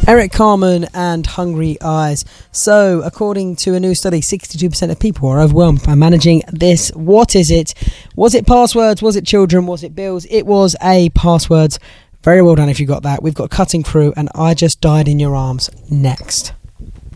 Eric Carmen and Hungry Eyes. So, according to a new study, 62% of people are overwhelmed by managing this. What is it? Was it passwords? Was it children? Was it bills? It was passwords. Very well done if you got that. We've got Cutting Through and I Just Died in Your Arms next.